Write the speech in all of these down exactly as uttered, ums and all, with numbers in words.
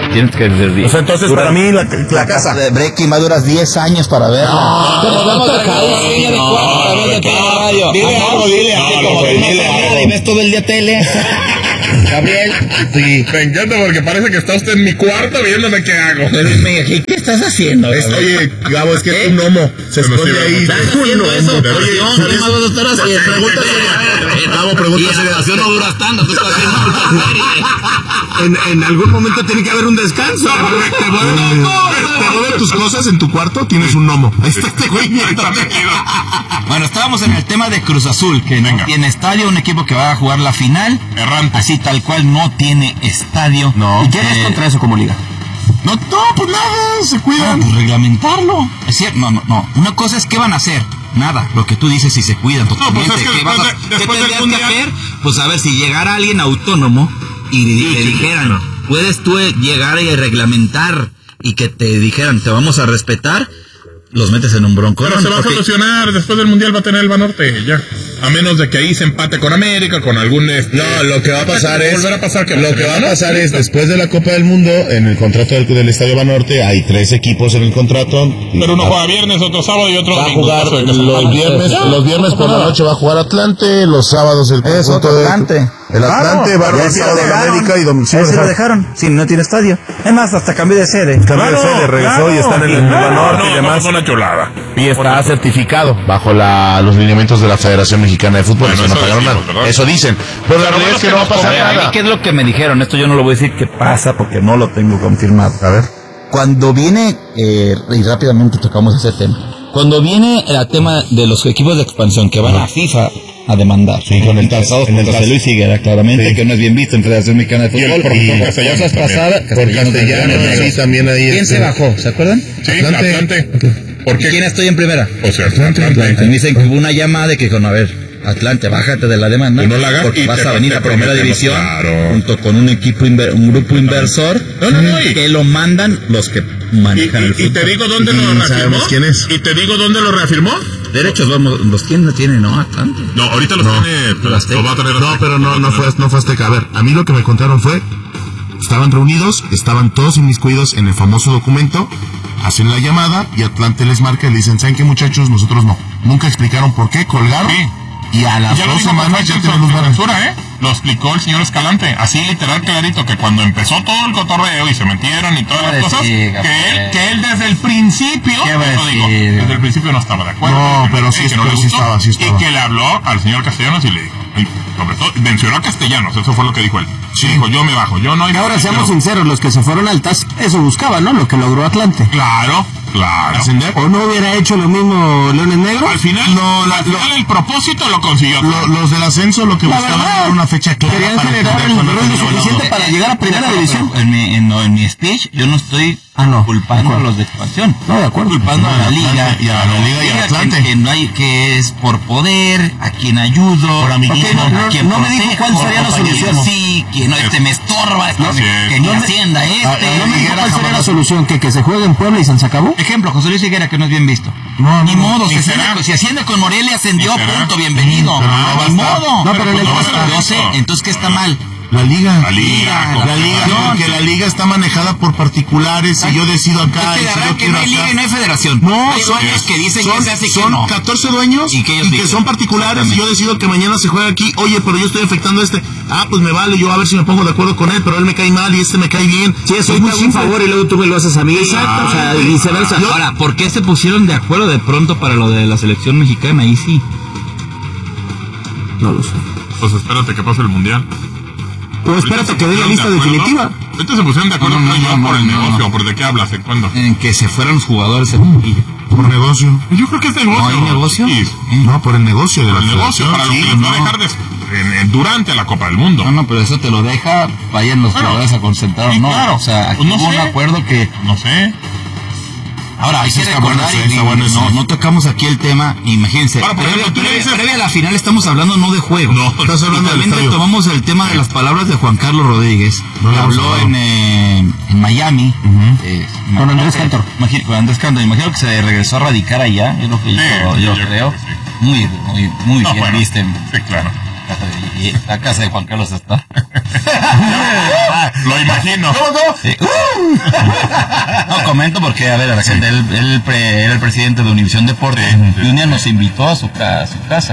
tienes que ser diez. O sea, entonces Dura, para mí la, la, la casa casa... de Breaking va a durar diez años para verlo. No, Como vamos a caer de cuarto a ver de radio. Dile algo, dile algo, Como güey, tú no dile sabes algo. y ves todo el día tele. Gabriel, Sí. Me encanta porque parece que está usted en mi cuarto viéndome qué hago. ¿qué estás haciendo? Es- oye, Gabo, es que es un gnomo. Se esconde ahí. ¿Estás haciendo eso? Oye, ¿qué más vas a estar haciendo? Pregunta seria. Gabo, pregunta Y la seria. relación no duras tanto, tú estás haciendo muchas series. En, en algún momento tiene que haber un descanso. Te mueven te mueven tus cosas en tu cuarto, tienes un gnomo. Ahí está este güey. Bueno, estábamos en el tema de Cruz Azul, que Venga. no tiene estadio, un equipo que va a jugar la final. Errante. Así tal cual no tiene estadio. No. ¿Y qué ves contra eso como liga? No, no, pues nada, se No, cuidan. pues reglamentarlo. Es cierto, no, no, no. Una cosa es qué van a hacer. Nada, lo que tú dices, si se cuidan totalmente. pues es que ¿Qué, vas a- después de- qué después del tendrías que Mundial- hacer? Pues a ver, si llegara alguien autónomo y le sí, dijeran, claro. puedes tú llegar y reglamentar y que te dijeran, te vamos a respetar, los metes en un bronco. Pero se va a solucionar, después del Mundial va a tener el Banorte, ya. A menos de que ahí se empate con América, con algún... Este, No, lo que va a pasar es... volver a pasar que Lo que va a pasar es, después de la Copa del Mundo, en el contrato del, del Estadio Banorte, hay tres equipos en el contrato. Pero uno Va- juega viernes, otro sábado y otro Va a domingo. jugar Caso de que se los empate. viernes, Ya, los viernes no por pasa la nada. noche va a jugar Atlante, los sábados el Es conjunto otro de- Atlante. El Atlante va a Ya jugar sí lo sábado dejaron. América y domingo. Ese lo dejaron. Sí, no tiene estadio. Es más, hasta cambió de sede. Cambió de sede, regresó y están en el Claro, Banorte no, y demás. no, fue una chulada. Y está certificado bajo la, los lineamientos de la Federación Mexicana de Fútbol. Bueno, eso no eso pagaron decimos, nada. ¿verdad? Eso dicen. Pero la Pero realidad bueno, es que que no va a nos pasar conviene. nada. ¿Qué es lo que me dijeron? Esto yo no lo voy a decir que pasa porque no lo tengo confirmado. A ver. Cuando viene, eh, y rápidamente tocamos ese tema. Cuando viene el tema de los equipos de expansión que van a FIFA a demandar, Sí, con el T A S, encabezados en por el T A José S. Luis Higuera, claramente, Sí. que no es bien visto en Federación Mexicana de Y el Fútbol. profesor Y Castellanos cosas también. pasadas, Por Castellanos Castellanos, también. sí, también ahí. ¿Quién este, se bajó? ¿Se acuerdan? Sí, Atlante. Atlante. ¿Por qué? ¿Quién estoy en primera? O sea, Atlante. Me dicen que hubo una llamada de que dijo, a ver, Atlante, bájate de la demanda. Tú no la hagas porque y vas te- a venir te a primera prometemos, división claro. junto con un equipo, inver- un grupo inversor No, no, no, y- que lo mandan los que Y, manejan el y- y fútbol. te digo dónde lo Y reafirmó. sabemos quién es. Y te digo dónde lo reafirmó. Derechos los, los tiene, no tiene, ¿no? Atlante. No, ahorita los No. tiene. Lo va a tener. No, pero no, no fue, no fue Azteca. A ver, a mí lo que me contaron fue, estaban reunidos, estaban todos inmiscuidos en el famoso documento, hacen la llamada y Atlante les marca y le dicen, ¿saben qué, muchachos? Nosotros no. Nunca explicaron por qué, colgaron. Sí. Y a las Ya lo dos dijo semanas ya Manuel tienen luz en verde. censura, ¿eh? Lo explicó el señor Escalante. Así literal clarito, que cuando empezó todo el cotorreo y se metieron y todas las Pues cosas, sí, que Gabriel. él, que él desde el principio, ¿Qué va a eso digo, decir? desde el principio no estaba de acuerdo. No, que pero que sí, no le pero sí gustó, estaba, sí estaba. Y que le habló al señor Castellanos y le dijo, y sobre todo, mencionó a Castellanos, eso fue lo que dijo él. Sí. Dijo, yo me bajo, yo no. y Ahora no, seamos pero- sinceros, los que se fueron al T A S, eso buscaban, ¿no? Lo que logró Atlante. Claro, claro. ¿Ascender? ¿O no hubiera hecho lo mismo Leones Negros? Al final, No, la- al lo- final el propósito lo consiguió. Lo- los del ascenso lo que La buscaban verdad, era una fecha clara. querían para generar entender el cuándo terreno tenía suficiente la- para llegar a primera Pero división. En mi, en, no, en mi speech yo no estoy Ah, no, culpando de a acuerdo. los de expansión. No, de acuerdo. Culpando No, a la Atlante liga. y a la liga y a que- Atlante. Que, no hay, que es por poder, a quien ayudo, Por amiguismo. a No, quien no me dijo protejo, cuál sería la por solución. compañerismo. Sí, que no, este me estorba, que, No, me- sí, que no ni me- hacienda este. Ah, ah, No me dijo Higuera cuál sería jamás- la solución, que, que se juegue en Puebla y se acabó. Ejemplo, José Luis Higuera, que no es bien visto. No, Ni no, modo, ni si será. asciende, si asciende con Morelia, ascendió, Ni será. punto, bienvenido. Pero no va a Ni estar. modo. No, pero en el no va a T A S estar. Yo sé, entonces, ¿qué está mal? La liga. La liga, La liga, confederación. porque la liga está manejada por particulares y yo decido acá Es y que si la verdad yo que quiero no hay liga acá. y no hay federación. No, hay son, dueños que dicen son, que se hace y que son no. catorce dueños Y que ellos dicen. son particulares y yo decido que mañana se juega aquí. Oye, pero yo estoy afectando a este. Ah, pues me vale, yo a ver si me pongo de acuerdo con él, pero él me cae mal y este me cae bien. Sí, eso Es te muy hago un simple. favor y luego tú me lo haces a mí. Exacto. O sea, y viceversa. Yo- Ahora, ¿por qué se pusieron de acuerdo de pronto para lo de la selección mexicana? Ahí sí. No lo sé. Pues espérate que pase el mundial. Pero espérate que dé la lista definitiva. Ahorita se pusieron de acuerdo, No, no, no, yo no, por el no, negocio, no. ¿por de qué hablas? ¿En cuándo? En que se fueron los jugadores en Munguilla. Por negocio. Yo creo que es negocio. ¿No hay negocio? chiquis. No, por el negocio de Por la el negocio, federación, para lo sí, que les va a no. dejar des- en- en- durante la Copa del Mundo. No, no, pero eso te lo deja, vayan los Bueno, jugadores a concentrar o sí, no. claro. O sea, aquí Pues no hubo un sé. acuerdo que... No sé. Ahora, hay Eso que está bueno, recordar, sí, y- está bueno no, eso. no tocamos aquí el tema, imagínense. Ahora, por previa, ejemplo, tú le previa- dices- previa a la final estamos hablando no de juego. No, estás hablando y del también estadio. retomamos el tema de las palabras de Juan Carlos Rodríguez, No que lo hemos habló hablado. en, eh, en Miami. eh, Con Andrés imagino Cantor. que- imagi- Con Andrés Cantor. Imagino que se regresó a radicar allá, es lo que Sí, yo, yo yo creo. creo que sí. Muy, muy, muy No, bien, bueno, viste. sí, claro. Y la casa de Juan Carlos está. Lo imagino. ¿Cómo, cómo? Sí. No, comento porque, a ver, la gente, él, él pre, era el presidente de Univisión Deportes sí, sí. y un día nos invitó a su, a su casa.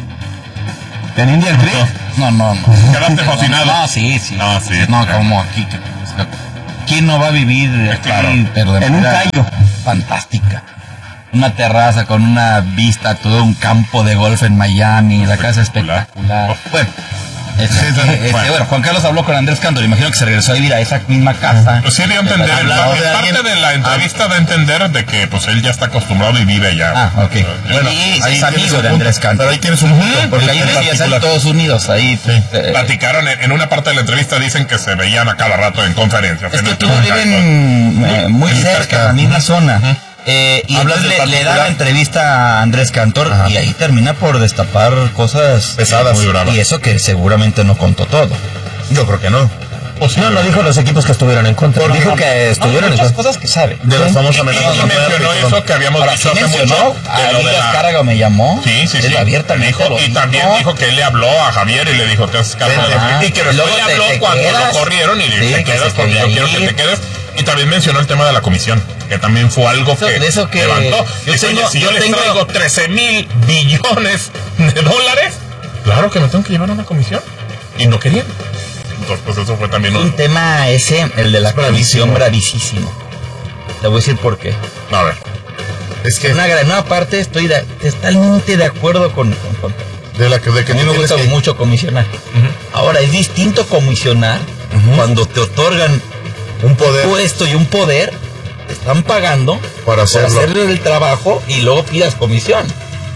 ¿En India el Tri? No, no, no. ¿Quedaste fascinado? No, sí, sí. No, sí. No, como aquí. ¿Quién no va a vivir aquí, claro. pero de en un callo? Fantástica. Una terraza con una vista a todo un campo de golf en Miami, la casa espectacular. Bueno, este, sí, sí, este, bueno. bueno, Juan Carlos habló con Andrés Cantor, imagino que se regresó a vivir a esa misma casa. Pues sí, dio a entender, el, el parte de la entrevista ah. da a entender de que pues él ya está acostumbrado y vive allá. Ah, ok. Bueno, sí, ahí es amigo de Andrés Cantor. Pero ahí tienes un punto. Uh-huh, porque ahí decías en Estados Unidos, ahí. Sí. Eh, Platicaron, en, en una parte de la entrevista dicen que se veían a cada rato en conferencias. Es que todos viven eh, muy cerca, en la misma zona. Uh-huh. Eh, y entonces le, le da la entrevista a Andrés Cantor Ajá. y ahí termina por destapar cosas pesadas. Y eso que seguramente no contó todo. Yo creo que no. O sea, no, no dijo los equipos que estuvieron en contra. Porque dijo que estuvieron en contra. Cosas que sabe. De las famosas amenazas. No mencionó eso que habíamos Ahora, dicho sí hace mencionó, mucho. A Elías Cárraga me llamó. Sí, sí, sí. Abiertamente. Dijo, y también dijo que él le habló a Javier y le dijo, te has casado. Y que después le habló te, cuando te lo corrieron y le dijo, te quedas porque yo quiero que te quedes. Y también mencionó el tema de la comisión, que también fue algo eso, que, eso que levantó. Yo Dice, tengo, si yo, yo tengo... les traigo trece mil billones de dólares, claro que me tengo que llevar una comisión. Y no querían. Entonces, pues eso fue también un, un tema ese, el de la comisión, bravísimo. Te voy a decir por qué. A ver. Es que en una gran parte estoy de, totalmente de acuerdo con, con, con de la que de que a mí me gusta que... mucho comisionar. Uh-huh. Ahora es distinto comisionar uh-huh. cuando te otorgan un poder, un puesto y un poder, te están pagando para hacerlo. Por hacer el trabajo y luego pidas comisión.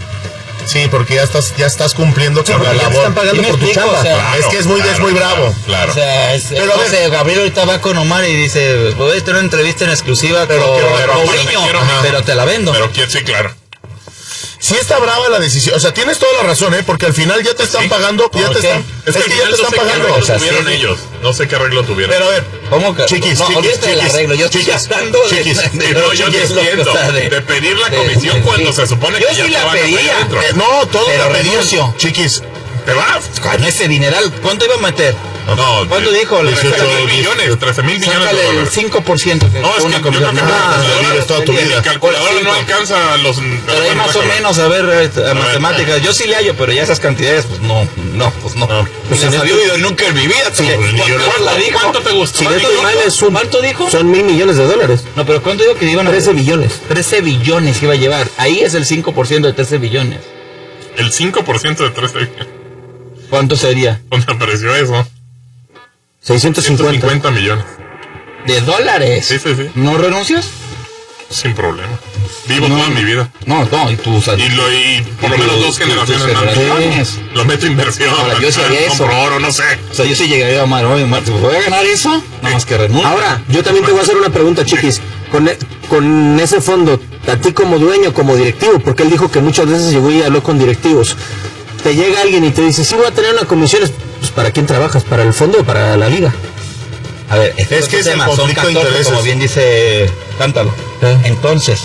Sí, porque ya estás ya estás cumpliendo sí, con la labor. Te están pagando por tu chamba. O sea, claro, es que es muy claro, es muy bravo. Claro. O sea, es, pero no sé, Gabriel ahorita va con Omar y dice, voy a tener una entrevista en exclusiva pero con quiero, Mourinho, quiero, pero te la vendo. Pero quién sí, claro. Sí está brava la decisión, o sea, tienes toda la razón, ¿eh? Porque al final ya te están ¿Sí? pagando, ya te están, es, es que, que ya te están no pagando. Qué o sea, tuvieron sí, ellos, no sé qué arreglo tuvieron. Pero a ver, ¿cómo que? Chiquis, no, chiquis, chiquis, el arreglo, yo estoy hablando chiquis, de, de, de, no, yo te entiendo, de, de pedir la comisión de, cuando sí. se supone que yo ya sí te la van pedía, a adentro. Eh, no, todo pero la renuncio. Chiquis, ¿te vas? Con ese dineral, ¿cuánto iba a meter? No, ¿cuánto dijo? trece mil millones, trece mil millones de dólares. El cinco por ciento que no, es una que comisión. No, no, toda tu vida. El calculador no alcanza los... Pero ahí más o menos, a ver, a matemáticas. Yo sí le hallo, pero ya esas cantidades, pues no, no, pues no. Pues no había oído nunca en mi vida. ¿Cuánto te gustó? ¿Cuánto dijo? Son mil millones de dólares. No, pero ¿cuánto dijo que iban a... trece billones. trece billones iba a llevar. Ahí es el cinco por ciento de trece billones. El cinco por ciento de trece billones. ¿Cuánto sería? ¿Cuánto apareció eso? seiscientos cincuenta millones. ¿De dólares? Sí, sí, sí. ¿No renuncias? Sin problema. Vivo no, toda mi vida. No, no, y tú... O sea, y, lo, y por lo menos dos generaciones más. Lo meto inversión. Ahora, yo sí haría eso. Oro, no sé. O sea, yo sí llegaría a Omar, oye, Omar, ¿voy a ganar eso? Nada más que renuncio. Ahora, yo también te voy a hacer una pregunta, Chiquis. Con, e, con ese fondo, a ti como dueño, como directivo, porque él dijo que muchas veces llegó y habló con directivos. Te llega alguien y te dice, sí, voy a tener una comisión. Pues, ¿para quién trabajas? ¿Para el fondo o para la liga? A ver, este es, es que es tema, son catorce, como bien dice Cántalo. ¿Eh? Entonces,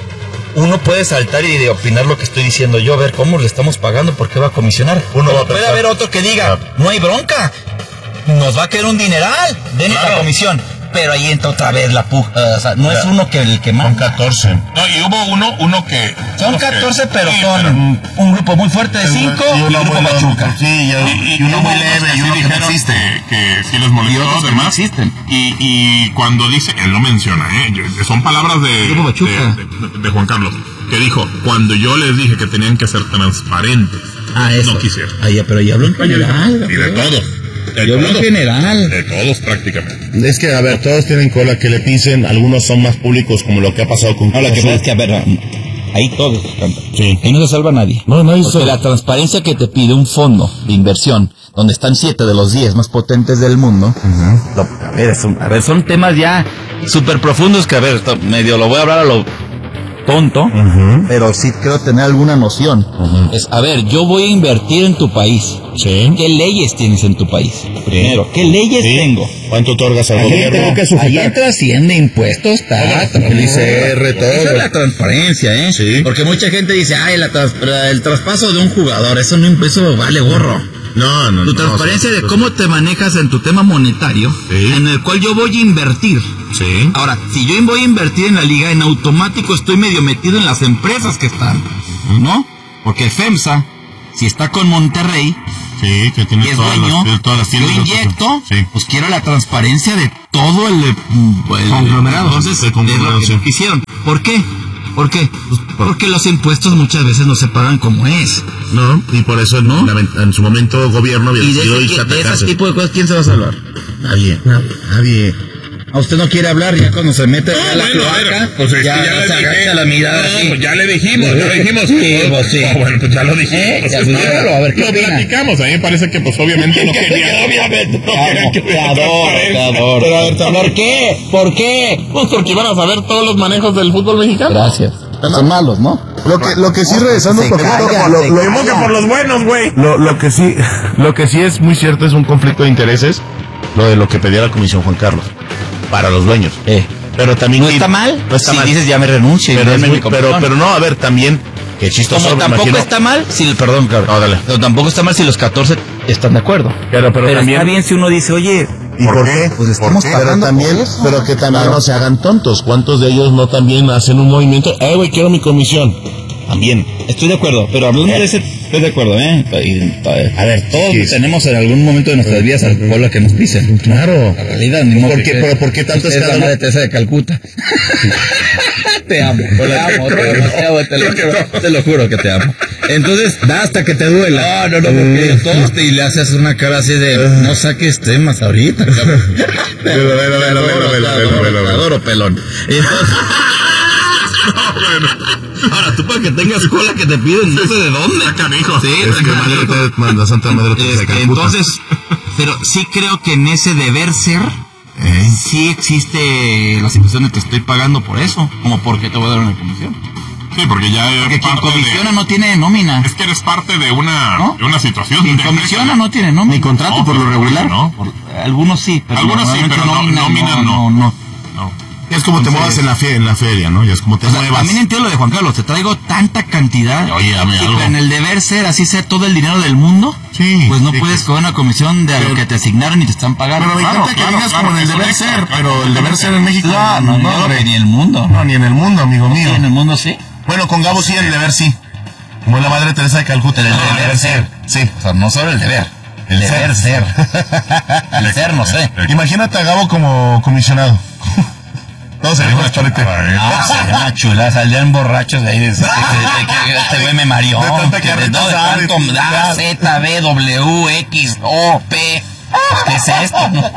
uno puede saltar y de opinar lo que estoy diciendo yo, a ver cómo le estamos pagando, por qué va a comisionar. Uno va a puede haber otro que diga, ah. no hay bronca, nos va a quedar un dineral, denos claro. la comisión. Pero ahí entra otra vez la puja, o sea, no ya. es uno que el que manda. Son catorce. No, y hubo uno, uno que... Son catorce, que, pero sí, son pero, un grupo muy fuerte de cinco y, y un grupo Pachuca. Sí, y, y, y uno muy leve, y uno que no existe. Que sí les molestó, y otros además. No existen. Y, y cuando dice, él lo menciona, ¿eh? Son palabras de, de, de, de Juan Carlos, que dijo, cuando yo les dije que tenían que ser transparentes, ah, eso. no quisieron. Ah, ya, pero ya hablo en general. Y de todos. De Yo hablo en general. De todos prácticamente. Es que, a ver, todos tienen cola que le pisen, algunos son más públicos, como lo que ha pasado con... No, lo que pasa es que, a ver, ahí todos cantan. Sí. Ahí no se salva nadie. No, no hay Porque la transparencia que te pide un fondo de inversión, donde están siete de los diez más potentes del mundo, uh-huh. lo, a, ver, son, a ver, son temas ya súper profundos que, a ver, medio lo voy a hablar a lo tonto, uh-huh. pero sí creo tener alguna noción. Uh-huh. Es, a ver, yo voy a invertir en tu país. Sí. ¿Qué leyes tienes en tu país? Primero, ¿qué leyes sí. tengo? ¿Cuánto otorgas al gobierno? Tengo que sujetar. Ahí entra Hacienda, impuestos, tax, el I C R, todo. Eso es la transparencia, ¿eh? Sí. Porque mucha gente dice, ay, la trans- el traspaso de un jugador, eso no, eso vale gorro. No, no, tu no, transparencia no, de no, cómo te manejas en tu tema monetario, Sí. en el cual yo voy a invertir. Sí. Ahora, si yo voy a invertir en la liga, en automático estoy medio metido en las empresas que están, ¿no? Porque FEMSA, si está con Monterrey, Sí, que y tiene es todas, dueño, las, todas las yo tiendas. inyecto, Sí. pues quiero la transparencia de todo el, el Conglomerado. Entonces, El es conglomerado, lo que sí. hicieron. ¿Por qué? ¿Por qué? Pues porque los impuestos muchas veces no se pagan como es. No, y por eso ¿No? en, en su momento el gobierno había Y de decidido ese, irse a de ese atacarse. tipo de cosas, ¿quién se va a salvar? Nadie. Nadie. A usted no quiere hablar ya cuando se mete No, a la bueno, a ver, cloaca, pues es que ya ya le se dije. agacha la mirada. No, así. pues ya le dijimos, ya lo dijimos. Sí, pues sí. No, bueno, pues ya lo dijimos. ¿Eh? Ya, pues, dígalo, a ver, ¿qué lo opina? platicamos. A mí me parece que, pues, obviamente no quería. Obviamente no quería que Te hubiera adoro, te transparencia. adoro. Pero a ver, también- ¿Por qué? ¿Por qué? Pues porque iban a saber todos los manejos del fútbol mexicano. Gracias. Son malos, ¿no? Lo que, lo que sí, regresando un poquito, lo, lo- ¿Cómo que por los buenos, güey? Lo, lo que sí, lo que sí es muy cierto es un conflicto de intereses, lo de lo que pedía la Comisión Juan Carlos, para los dueños. Eh, Pero también no está mal. no está si mal. dices ya me renuncio y pero, es denme muy- mi pero, comisión. pero no, a ver, también, que chistoso, Como me tampoco imagino. está mal, si, perdón, claro. No, dale. Pero tampoco está mal si los catorce están de acuerdo. Pero, pero, Pero también, está bien si uno dice, oye, ¿y por qué? Pues estamos ¿Por qué? pagando Pero por también, eso. pero que también no se hagan tontos. ¿Cuántos de ellos no también hacen un movimiento? Eh, güey, quiero mi comisión. También. estoy de acuerdo, pero hablando de ese, estoy de acuerdo, ¿eh? Y, a ver, todos Sí. tenemos en algún momento de nuestras vidas al pueblo que nos pisen. Claro. La realidad, ni modo ¿Por que- qué? ¿Pero por qué tanto es la escándalo? madre Teresa de Calcuta. Te amo, te amo, te amo, te amo, te lo, te lo juro que te amo. Entonces, da hasta que te duela. No, no, no, porque todos te y le haces una cara así de, no saques temas ahorita, cabrón. Velo, velo, velo, velo, velo, velo, velo, velo. Adoro pelón. Entonces, ahora tú para que tengas cola que te piden, no sé de dónde. Canijo. Sí, Es que está madre, canijo. te manda Santa Madre Teresa de Este, Calcuta. entonces, pero sí creo que en ese deber ser, Eh, sí existe la situación de te estoy pagando por eso, como porque te voy a dar una comisión. Sí, porque ya eres Porque quien parte comisiona de... no tiene nómina. Es que eres parte de una, ¿No? de una situación. Quien de- comisiona no tiene nómina. Ni contrato No, por lo pero regular. no. Por- algunos sí, pero Algunos sí, normalmente pero no- nómina, nómina no, no. no, no. No. Es como te Entonces- muevas en la, fe- en la feria, ¿no? Ya es como te O sea, muevas. también entiendo lo de Juan Carlos, te traigo tanta cantidad. Oye, dame y algo. que en el deber ser, así sea todo el dinero del mundo, Sí, pues no sí, puedes sí. cobrar una comisión de a lo que te asignaron y te están pagando. Pero me Claro, encanta que claro, digas claro, como en el eso deber es, ser, claro, pero el deber ser en México. No, no, no, hombre. ni en el mundo. No, ni en el mundo, amigo mío. En el mundo sí. Bueno, con Gabo sí, el deber sí. Como la madre Teresa de Calcuta. El deber ser. Sí. O sea, no solo el deber. El deber ser. El ser, no sé. Imagínate a Gabo como comisionado. Todos se dijo chorete. Ah, sería una chula, saldrían borrachos de ahí de, de, de- de que este güey me mareó. De tanta que de, carreta no, de asada, tanto de- da, Z, B, W, X, O, P. ¿Qué es esto? no?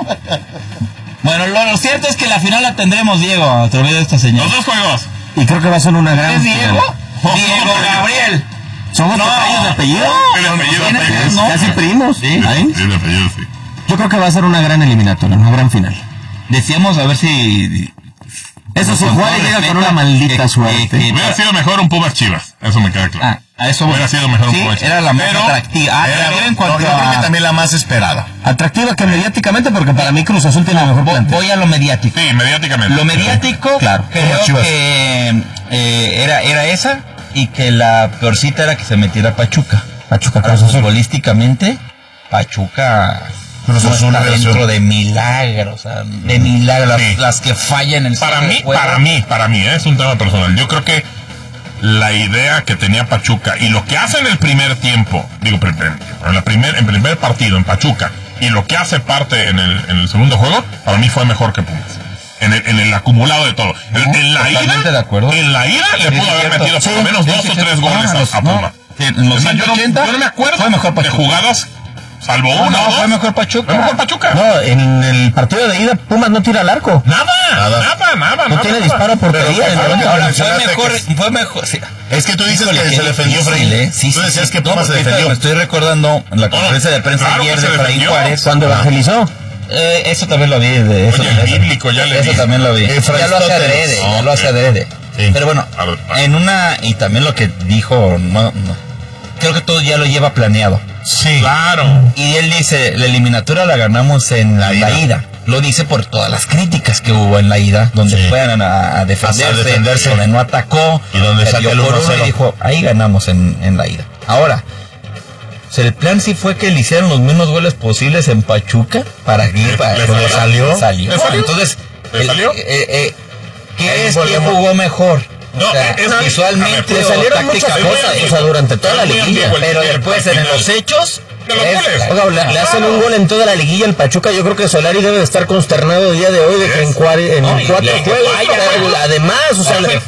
Bueno, lo, lo cierto es que la final la tendremos, Diego, a través de esta señal. Los dos juegos. Y creo que va a ser una gran ¿Es Diego? Diego Gabriel. ¿Somos No. tocayos de apellido? El apellido, ¿Tienes? apellido. No. Casi primos. Sí. ¿Ahí? Sí, el apellido, sí. Yo creo que va a ser una gran eliminatoria, una gran final. Decíamos a ver si... Eso sí, Con Juárez todo llega con respeto, una maldita que- suerte. que- que- Hubiera sido mejor un Pumas Chivas. Eso me queda claro. Ah, a eso Hubiera sido mejor un sí, Pumas Chivas. era la más Pero- atractiva. Ah, Era- atractiva en cuanto no, yo creo a... que también la más esperada. Atractiva que mediáticamente, porque para mí Cruz Azul tiene el mejor Voy, plantel. voy a lo mediático. Sí, mediáticamente. Lo mediático, Claro, creo como Chivas. que eh, era, era esa y que la peorcita era que se metiera Pachuca. Pachuca, Ahora, Cruz Azul. futbolísticamente, Pachuca Cruz no Azul está reacción. dentro de milagros, o sea, de milagros, las, Sí. las que fallan en el Para cierre mí, de juego. para mí, para mí, ¿eh? Es un tema personal. Yo creo que la idea que tenía Pachuca y lo que hace en el primer tiempo, digo, pr- pr- en el primer, en primer partido en Pachuca y lo que hace parte en el, en el segundo juego, para mí fue mejor que Pumas. En el, en el acumulado de todo. En, No, en la totalmente ida, de acuerdo. en la ida le Sí, pudo es haber cierto. metido por lo Sí, menos sí, dos sí, o sí. tres goles No, a, los- a no. Pumas. Sí, en los O sea, yo, no, ciento ochenta yo no me acuerdo fue mejor de Pachuca. jugadas, salvo No, una o no, dos. fue mejor Pachuca. Fue mejor Pachuca. No, en el partido de ida, Pumas no tira al arco. Nada, nada, nada, No nada. tiene nada. disparo a portería. Pero, en el pero, once. Ahora, fue mencionaste mejor, que- fue mejor, sí. Es que tú dices Híjole, que qué se defendió difícil, Efraín. ¿eh? Sí, Tú sí, decías sí. que No, Pumas se porque defendió. Me estoy recordando en la conferencia de prensa claro que ayer se de Efraín defendió. Juárez. Cuando evangelizó. Eh, eso también lo vi. De, eso, Oye, eso- bíblico, ya le Eso vi. también lo vi. Efraín Ya lo hace Sóteres. adrede, ya No, lo hace sí. adrede. Sí. Pero bueno, A ver, a ver. en una, y también lo que dijo, no, no, creo que todo ya lo lleva planeado. Sí. Claro. Y él dice, la eliminatoria la ganamos en la, la ida. Lo dice por todas las críticas que hubo en la ida, donde Sí. fueron a, a defenderse, A defenderse. donde no atacó, Y donde perdió salió el por uno a uno cero. y dijo, ahí ganamos en, en la ida. Ahora, O sea, el plan sí fue que le hicieran los menos goles posibles en Pachuca para que para, ¿Le pero salió? salió. salió. ¿Le salió? Entonces, ¿Le el- salió? eh, eh, ¿qué Ahí es que volvemos. jugó mejor? O No, sea, es- es- visualmente a ver, o salieron muchas tácticamente, cosas, muy o sea, durante toda la muy liguilla, ambiguo el pero Tigre después al en final. los hechos De los es- goles. Oiga, le, le hacen Claro. un gol en toda la liguilla el Pachuca. Yo creo que Solari debe de estar consternado el día de hoy de que en, cuare- en No, y cuatro le- juegos. vaya, pero además, o sea, Ahora,